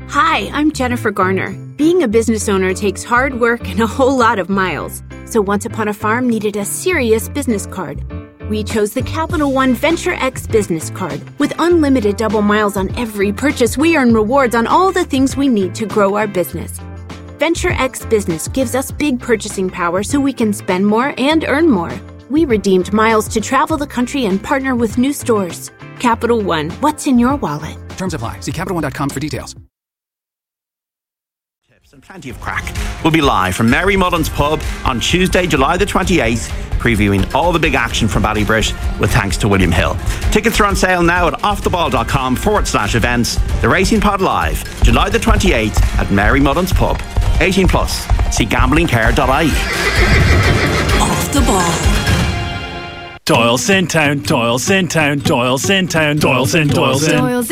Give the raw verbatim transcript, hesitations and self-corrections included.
Hi, I'm Jennifer Garner. Being a business owner takes hard work and a whole lot of miles. So Once Upon a Farm needed a serious business card. We chose the Capital One Venture X business card. With unlimited double miles on every purchase, we earn rewards on all the things we need to grow our business. Venture X Business gives us big purchasing power so we can spend more and earn more. We redeemed miles to travel the country and partner with new stores. Capital One, what's in your wallet? Terms apply. See Capital One dot com for details. And plenty of crack. We'll be live from Mary Mullen's Pub on Tuesday, July the twenty-eighth, previewing all the big action from Ballybrit with thanks to William Hill. Tickets are on sale now at offtheball.com forward slash events. The Racing Pod Live, July the twenty-eighth at Mary Mullen's Pub. eighteen plus. See gambling care dot I E. Off the Ball. Doyle Centown, Doyle Centown, Doyle Centown, Doyle Centown, Doyle Centown.